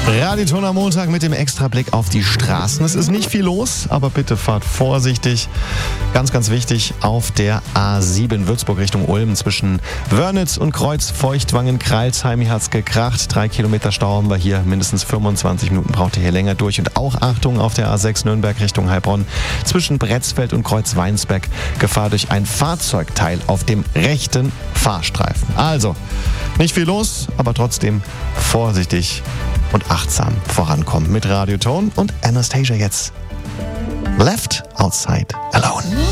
Radioton am Montag mit dem Extrablick auf die Straßen. Es ist nicht viel los, aber bitte fahrt vorsichtig. Ganz, ganz wichtig, auf der A7 Würzburg Richtung Ulm zwischen Wörnitz und Kreuz-Feuchtwangen-Kreilsheim hat es gekracht. 3 Kilometer Stau haben wir hier. Mindestens 25 Minuten braucht ihr hier länger durch. Und auch Achtung auf der A6 Nürnberg Richtung Heilbronn zwischen Bretzfeld und Kreuz-Weinsberg. Gefahr durch ein Fahrzeugteil auf dem rechten Fahrstreifen. Also, nicht viel los, aber trotzdem vorsichtig und achtsam vorankommen mit Radioton und Anastasia jetzt. Left Outside Alone.